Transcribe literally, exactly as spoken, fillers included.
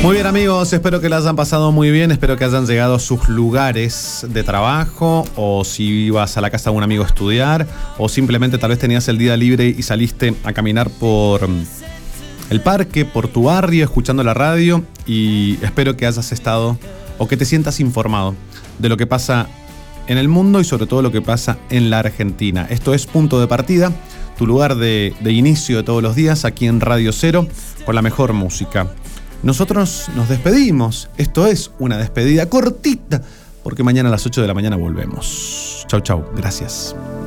Muy bien, amigos, espero que la hayan pasado muy bien, espero que hayan llegado a sus lugares de trabajo, o si ibas a la casa de un amigo a estudiar, o simplemente tal vez tenías el día libre y saliste a caminar por el parque, por tu barrio, escuchando la radio, y espero que hayas estado o que te sientas informado de lo que pasa en el mundo y sobre todo lo que pasa en la Argentina. Esto es Punto de Partida, tu lugar de, de inicio de todos los días aquí en Radio Cero, con la mejor música. Nosotros nos despedimos. Esto es una despedida cortita, porque mañana a las ocho de la mañana volvemos. Chau, chau. Gracias.